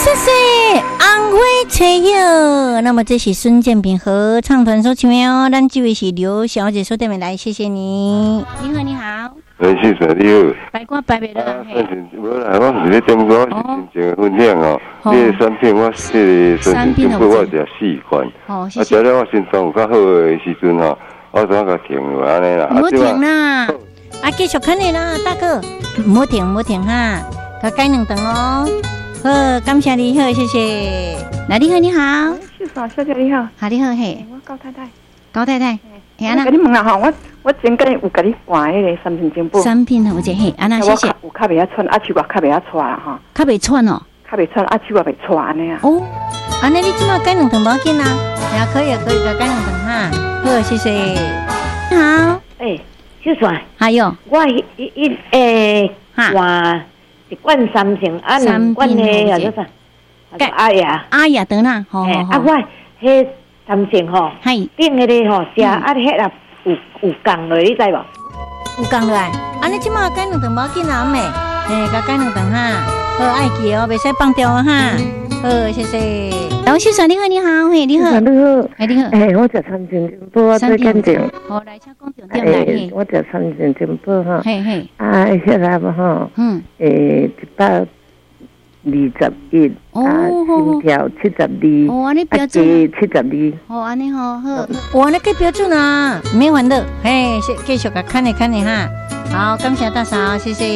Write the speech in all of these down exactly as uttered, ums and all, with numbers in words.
谢谢安徽吹友。那么这是孙建平合唱团所唱的哦。咱这位是刘小姐所点名来，谢谢你。你好，你好。 哎，谢谢你好。 白瓜白白的啦。 啊，无啦，我是咧点歌，我是真正分享哦。你的产品我这个孙建平我食四罐，啊，食了我心脏有较好的时阵哦，我怎甲停落安尼啦？ 唔好停啦，啊，继续看你啦，大哥，唔好停，唔好停哈，甲改两顿哦。好，感谢你好，谢谢。来，你好，你好， 秀嫂小姐你好， 好你好嘿， 我高太太， 高太太， 嘿安那，跟你问下吼，我我前间有甲你换迄个三品金宝， 三品好者嘿，安那谢谢。 有较袂晓穿，啊手我较袂晓穿啦吼， 较袂穿哦， 较袂穿，啊手我袂穿安尼啊。 哦，安尼你即马改两顿无要紧啊，也可以，可以，甲改两顿哈。好，谢谢。你好， 诶，秀嫂， 还有我一一诶换一罐三成，啊两罐诶叫做啥？阿雅， 阿雅得啦，吼吼啊，我迄三成吼， 系顶迄个吼食啊，迄啦有有降落，你知无？ 有降落来，安尼即马改两顿无要紧啊，妹，嘿，甲改两顿哈，好爱记哦，袂使放掉哦哈。好，谢谢。老先生你好，你好，嘿，你好， 你好， 哎，你好， 哎，我食三斤金宝，我最紧张。 好，来，请讲重点来，嘿， 我食三斤金宝哈， 嘿嘿， 啊，现在嘛哈，嗯，诶，一百二十一，啊，心跳七十二， 哦，安尼标准， 七十二， 哦，安尼好，好，哇，那个标准啊，没烦恼，嘿，继续甲看你看你哈，好，感谢大嫂，谢谢。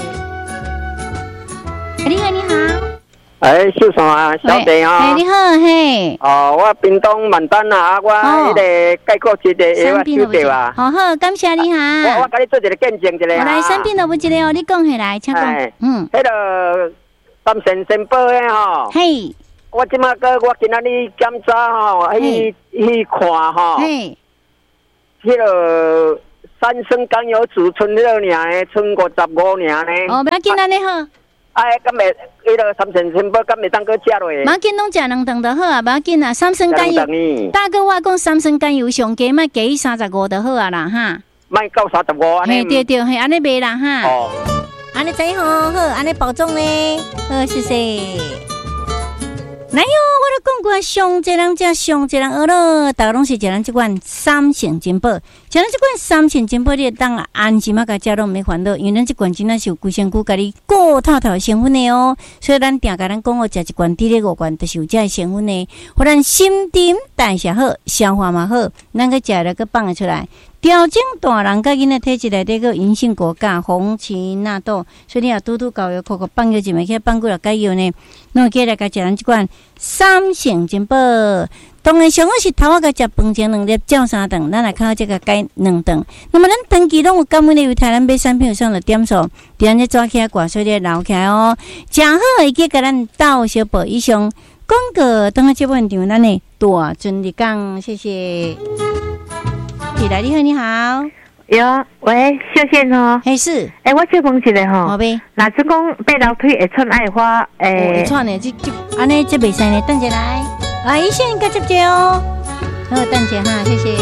你好，你好。 哎，秀嫂啊，小姐哦， 哎，你好，嘿， 哦，我屏东万丹啊，我迄个介国一个药收到啊， 好好，感谢你哈。 我我甲你做一个见证一个啊。 来，产品都不一个哦，你讲起来，请讲。嗯， 迄个三神仙宝的吼， 嘿， 我即马个我今仔日检查吼，去去看吼，嘿，迄个三生甘油脂剩了尔呢，剩五十五尔呢。 哦，不要紧，安尼好。 哎，敢袂迄个三神仙宝，敢袂当搁食落？ 不要紧，拢食两顿就好啊，不要紧啊。三生甘油，大哥，我讲三生甘油上加，莫加伊三十五就好啊啦哈。 莫到三十五安尼。 嘿，对对，嘿，安尼卖啦哈。 哦， 安尼真好，好，安尼保重呢。好，谢谢。来哟，我都讲过，上一人食，上一人学咯，大家拢是食咱这款三成金宝，食咱这款三成金宝，你当安心啊，甲食拢没烦恼，因为咱这款真正是有规身躯，甲你顾透透成分的哦。所以咱定甲咱讲哦，食一罐滴咧五罐，都是有这成分的，互咱心沉代谢好，消化嘛好，咱个食了个放得出来。调整大人甲囡仔体质内底个银杏果苷、红荠纳豆，所以你若拄拄搞药，口口放药一枚去放过来解药呢，那起来甲食咱即款三成金宝。当然上好是头仔甲食饭前两粒，照三顿，咱来靠这个解两顿。那么咱长期拢有感恩的，为台湾买产品有上的点数，伫安尼抓起来挂水咧留起来哦，正好会记甲咱斗小宝以上广告，等下节目现场咱的大尊日讲，谢谢。来，你好，你好， 有喂，秀仙哦， 嘿是， 哎、欸，我再问一下吼， 好呗， 若是讲爬楼梯会窜爱花，诶、欸， 会窜的，这这安尼这袂使呢，等一下来，啊，医生该接接哦，好，等一下哈，谢谢。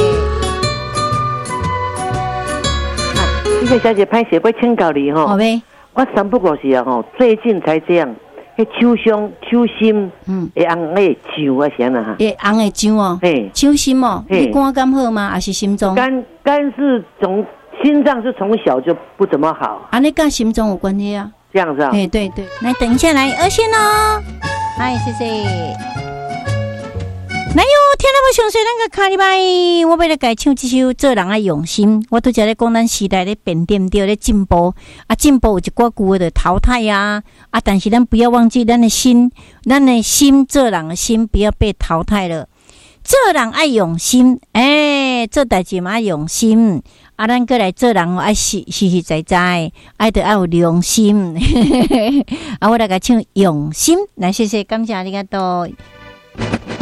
这个小姐拍写要请教你吼， 好呗， 我三不五时啊吼，最近才这样。迄手伤、手心，嗯，会红诶痒啊，啥啦哈？ 会红诶痒哦，嘿，手心哦，你肝肝好吗？还是心脏？ 肝肝是从心脏是从小就不怎么好， 啊，你跟心脏有关系啊？ 这样子啊？ 哎，对对，来等一下来二线哦，嗨，谢谢。来哟，听了无详细，咱个卡礼拜，我要来改唱这首《做人爱用心》。我拄则咧讲，咱时代咧变点着咧进步，啊，进步有一寡句的淘汰呀，啊，但是咱不要忘记咱的心，咱的心，做人的心不要被淘汰了。做人爱用心，诶、欸，做代志嘛爱用心。啊，咱过来做人爱实实实在在，爱得爱有良心。啊，我来甲唱用心，来谢谢，感谢你个多。